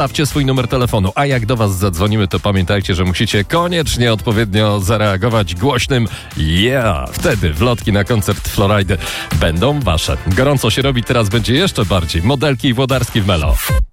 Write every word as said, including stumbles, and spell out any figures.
Stawcie swój numer telefonu, a jak do was zadzwonimy, to pamiętajcie, że musicie koniecznie odpowiednio zareagować głośnym yeah. Wtedy wlotki na koncert Florajdy będą wasze. Gorąco się robi, teraz będzie jeszcze bardziej. Modelki i Włodarski w Melo.